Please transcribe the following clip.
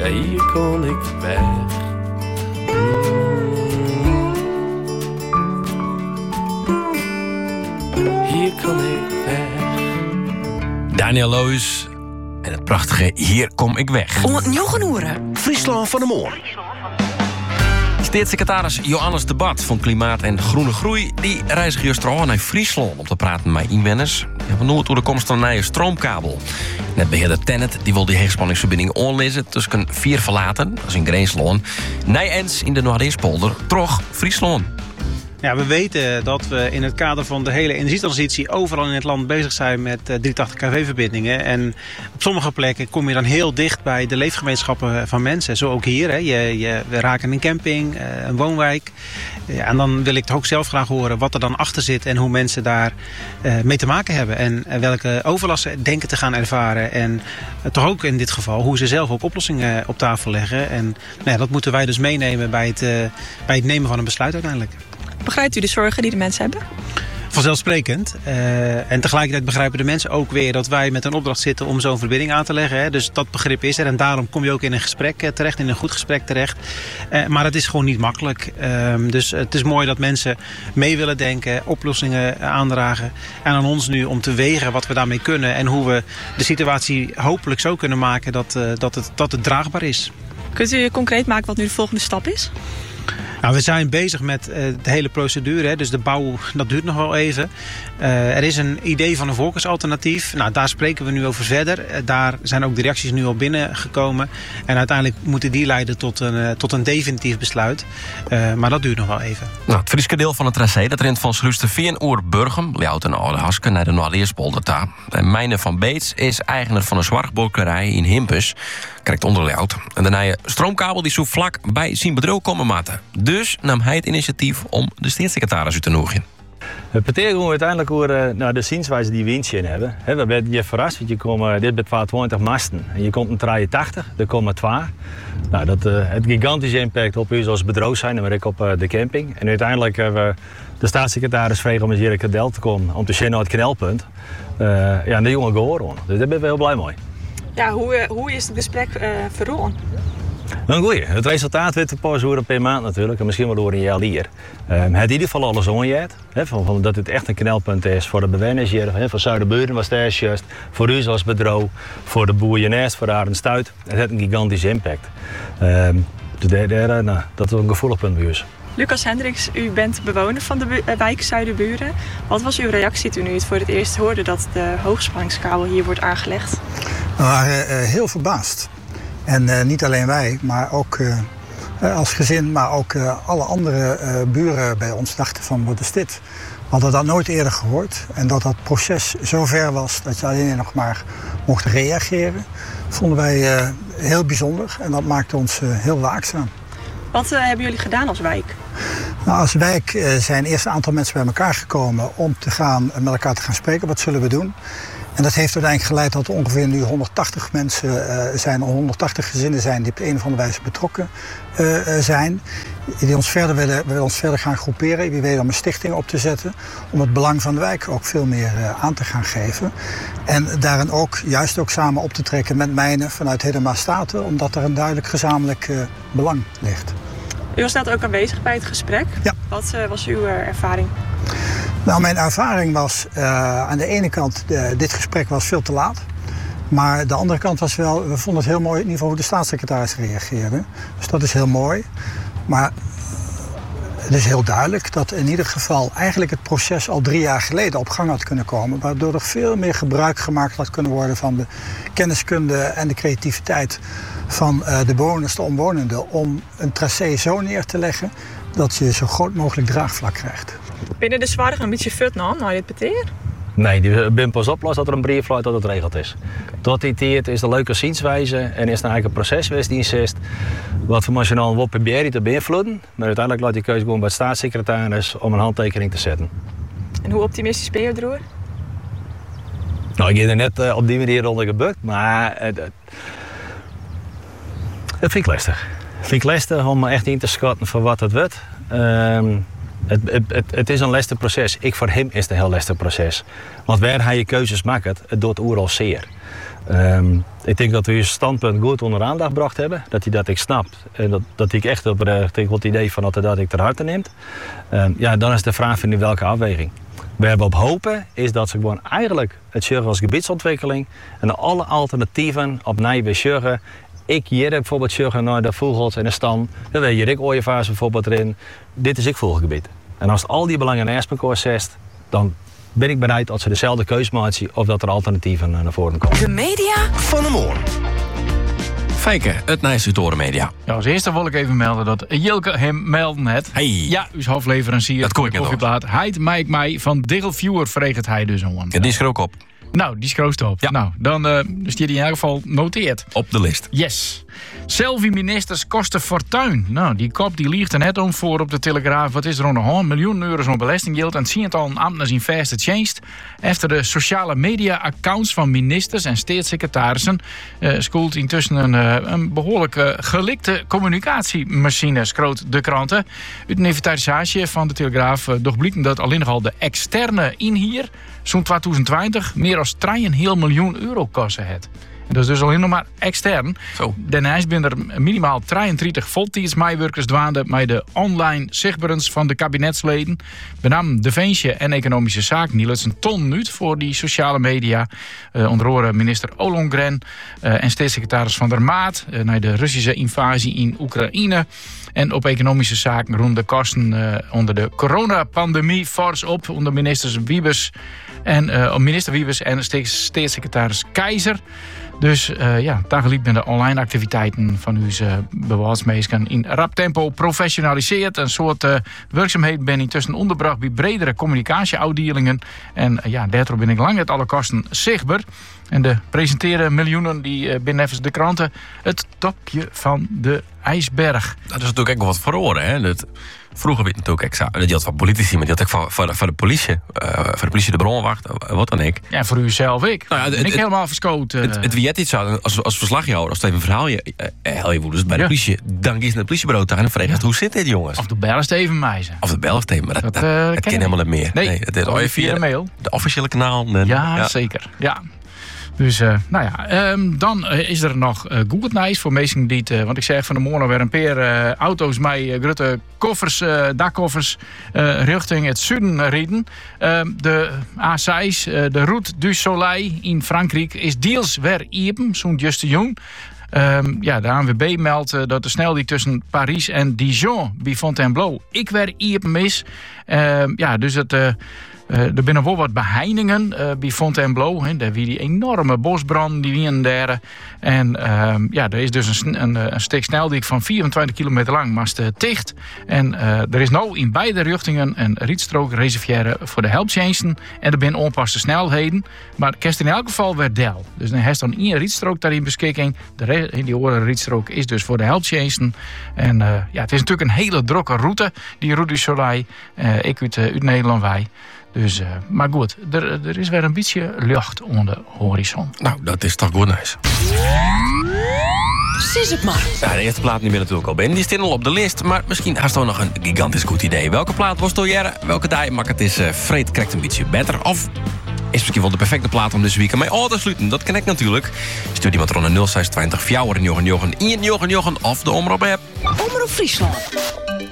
ja hier kon ik weg. Hier kon ik weg. Daniel Loos en het prachtige Hier kom ik weg. Om het Njogenoeren. Friesland van de Moor. Staatssecretaris Johannes de Bat van Klimaat en Groene Groei... die reist gisteren naar Friesland om te praten met inwoners. Benoemd door de komst van een nieuwe stroomkabel. Netbeheerder Tennet die wil die heegspanningsverbinding aanlezen tussen 4 verlaten, dat is in Greensloon, Nijens in de Noordeerspolder, Trog, Friesland. Ja, we weten dat we in het kader van de hele energietransitie overal in het land bezig zijn met 380 kV-verbindingen. En op sommige plekken kom je dan heel dicht bij de leefgemeenschappen van mensen. Zo ook hier. Hè. We raken een camping, een woonwijk. Ja, en dan wil ik toch ook zelf graag horen wat er dan achter zit en hoe mensen daar mee te maken hebben. En welke overlast ze denken te gaan ervaren. En toch ook in dit geval hoe ze zelf ook oplossingen op tafel leggen. En nou ja, dat moeten wij dus meenemen bij het nemen van een besluit uiteindelijk. Begrijpt u de zorgen die de mensen hebben? Vanzelfsprekend. En tegelijkertijd begrijpen de mensen ook weer dat wij met een opdracht zitten om zo'n verbinding aan te leggen. Hè. Dus dat begrip is er. En daarom kom je ook in een gesprek terecht, in een goed gesprek terecht. Maar het is gewoon niet makkelijk. Dus het is mooi dat mensen mee willen denken, oplossingen aandragen. En aan ons nu om te wegen wat we daarmee kunnen. En hoe we de situatie hopelijk zo kunnen maken dat het draagbaar is. Kunt u concreet maken wat nu de volgende stap is? Nou, we zijn bezig met de hele procedure. Hè, dus de bouw, dat duurt nog wel even. Er is een idee van een volkersalternatief. Nou, daar spreken we nu over verder. Daar zijn ook de reacties nu al binnengekomen. En uiteindelijk moeten die leiden tot een definitief besluit. Maar dat duurt nog wel even. Nou, het Friese deel van het tracé dat rent van Sluisterveen oer Burgum, Ljout en Oudehaske naar de Noordeerspolder. En Mijne van Beets is eigenaar van een zwartbolkerij in Himpus. Krijgt onder Ljout. En de nieuwe stroomkabel die zo vlak bij zijn bedrijf komen maten. Dus nam hij het initiatief om de staatssecretaris uit te nodigen. Het betekent uiteindelijk hoe de zienswijze die we in hebben. Dan ben je verrast, want je komt dit met 20 masten. En je komt een 83, er komen 2. Nou, dat het gigantische impact op u als bedrijf zijn, maar ook op de camping. En uiteindelijk hebben we de staatssecretaris gevraagd om eens hier in Kadel te komen om te zien naar het knelpunt. En de jongen gehoord. Dus daar ben ik heel blij mee. Ja, hoe is het gesprek verloren? Een goeie. Het resultaat weet pas horen per maand natuurlijk. En misschien wel door een jaar hier. Het in ieder geval alles ongeëerd. Dat het echt een knelpunt is voor de bewoners hier. Voor Zuiderburen was het juist. Voor u als bedrijf. Voor de boerenest, voor de Arendsstuit. Het heeft een gigantische impact. Dus dat is een gevoelig punt bij ons. Lucas Hendricks, u bent bewoner van de wijk Zuiderburen. Wat was uw reactie toen u het voor het eerst hoorde dat de hoogspanningskabel hier wordt aangelegd? We waren heel verbaasd. En niet alleen wij, maar ook als gezin, maar ook alle andere buren bij ons dachten van wat is dit? We hadden dat nooit eerder gehoord. En dat dat proces zo ver was dat je alleen nog maar mocht reageren, vonden wij heel bijzonder. En dat maakte ons heel waakzaam. Wat hebben jullie gedaan als wijk? Nou, als wijk zijn eerst een aantal mensen bij elkaar gekomen om met elkaar te gaan spreken. Wat zullen we doen? En dat heeft uiteindelijk geleid dat er ongeveer nu 180 mensen zijn, 180 gezinnen zijn die op een of andere wijze betrokken zijn. Die ons willen ons verder gaan groeperen. Die willen om een stichting op te zetten. Om het belang van de wijk ook veel meer aan te gaan geven. En daarin ook juist ook samen op te trekken met Mijne vanuit Hedema-Staten. Omdat er een duidelijk gezamenlijk belang ligt. U was net ook aanwezig bij het gesprek. Ja. Wat was uw ervaring? Nou, mijn ervaring was aan de ene kant, dit gesprek was veel te laat. Maar de andere kant was wel, we vonden het heel mooi in ieder geval hoe de staatssecretaris reageerde. Dus dat is heel mooi. Maar het is heel duidelijk dat in ieder geval eigenlijk het proces al 3 jaar geleden op gang had kunnen komen. Waardoor er veel meer gebruik gemaakt had kunnen worden van de kenniskunde en de creativiteit van de bewoners, de omwonenden. Om een tracé zo neer te leggen dat je zo groot mogelijk draagvlak krijgt. Binnen de zwaardig een beetje fut nou dit betekent? Nee, die ben pas oplost dat er een brief luidt dat het regeld is. Tot die tijd is de leuke zienswijze en is er eigenlijk een proces geweest die insist wat voor nationaal wat proberen te beïnvloeden. Maar uiteindelijk laat die keuze gewoon bij de staatssecretaris om een handtekening te zetten. En hoe optimistisch ben je erover? Nou, ik heb er net op die manier onder gebukt, maar dat vind ik lastig. Het vind ik lastig om me echt in te schatten voor wat het wordt. Het is een lastig proces. Voor hem is het een heel lastig proces. Want waar hij je keuzes maakt, het doet oeral zeer. Ik denk dat we je standpunt goed onder aandacht gebracht hebben. Dat hij dat ik snap. En dat ik echt op het idee van dat ik ter harte neemt. Dan is de vraag van welke afweging. Waar we op hopen is dat ze gewoon eigenlijk het zorgen als gebiedsontwikkeling en alle alternatieven opnieuw weer zorgen. Ik hier bijvoorbeeld zorgen naar de vogels en de stam. Dan weet je, ik ooievaars bijvoorbeeld erin. Dit is ik vogelgebied. En als al die belangen naast elkaar zet, dan ben ik bereid dat ze dezelfde keuze maken of dat er alternatieven naar voren komen. De media van de morgen. Fijke, het Nijs Media. Ja, als eerste wil ik even melden dat Jilke hem melden het. Hey. Ja, uw hoofdleverancier. Dat kon ik koffieplaat. Hij mij van Diggelviewer verregent hij dus om. Ja, die schrook op. Nou, die schroost op. Ja. Nou, dan is die in ieder geval noteerd. Op de list. Yes. Selfie-ministers kosten fortuin. Nou, die kop die liegt er net om voor op de Telegraaf. Wat is er rond €100 miljoen zo'n belastinggeld? En het zien het al een ambtenaren in verste changed. Efter de sociale media-accounts van ministers en staatssecretarissen schoelt intussen een behoorlijk gelikte communicatiemachine, schroot de kranten. Uit een inventarisage van de Telegraaf doorblikken dat alleen nog al de externe inhier zo'n 2020 meer dan €3,5 miljoen kosten het. En dat is dus alleen nog maar extern. Zo. Daarnaast zijn er minimaal 33 voltijdsmedewerkers dwaande met de online zichtbaarens van de kabinetsleden. Benam Defensie en Economische Zaken. Die lukt een ton nu voor die sociale media. Onder andere minister Ollongren en staatssecretaris Van der Maat. Naar de Russische invasie in Oekraïne. En op economische zaken roemen de kosten onder de coronapandemie fors op. Onder minister Wiebes en staatssecretaris Keizer. Dus tegelijk ben de online activiteiten van uw bewaarsmeesken in rap tempo professionaliseerd. Een soort werkzaamheden ben intussen onderbracht bij bredere communicatieafdelingen. En daardoor ben ik lang uit alle kosten zichtbaar. En de presenteren miljoenen die binnen even de kranten het topje van de ijsberg. Dat is natuurlijk ook wel wat verhoren, hè? Vroeger werd natuurlijk dat had van politici, maar die had ook van de politie. Van de politie de bronwacht, wat dan ik. Ja, voor uzelf ik. Nou ja, ben ik helemaal verschoten. Het wie iets zou, als verslagjouwer, als het even een verhaalje heel woedend bij de politie, dan kies je naar het politiebureau te gaan en vraagt hoe zit dit, jongens? Of de bellen even meisje. Of de bellen even, maar dat ken helemaal niet meer. Nee, het is via de mail. De officiële kanaal. Ja, zeker. Ja. Dus, dan is er nog goed nieuws voor mensen die het... want ik zeg van de morgen weer een paar auto's met grote koffers, dakkoffers, richting het zuiden rijden. De A6, de Route du Soleil in Frankrijk, is deels weer open, zo'n juiste jong. De ANWB meldt dat de snelheid tussen Parijs en Dijon bij Fontainebleau ik weer open is. Dus het... er binnen wel wat beheiningen bij Fontainebleau. Daar wie die enorme bosbrand die wien daar. En er is dus een stuk snelweg van 24 kilometer lang, maar het dicht. En er is nou in beide richtingen een rietstrook reserveren voor de helpdiensten. En er zijn onpaste snelheden. Maar kerst in elk geval weer del. Dus dan heeft dan één rietstrook daarin beschikking. Die andere rietstrook is dus voor de helpdiensten. En het is natuurlijk een hele drukke route, die Route du Soleil. Ik uit Nederland wij. Dus, maar goed, er is weer een beetje lucht onder de horizon. Nou, dat is toch goed nice. Precies het maar. De eerste plaat niet meer natuurlijk al binnen. Die staat al op de list, maar misschien haast toch nog een gigantisch goed idee. Welke plaat was het jaren? Welke dag maakt het is Freed krijgt een beetje beter? Of is misschien wel de perfecte plaat om deze week mee te sluiten? Dat kan ik natuurlijk. Stuur iemand rond een 0620 4 of de Omroep app. Omroep Friesland.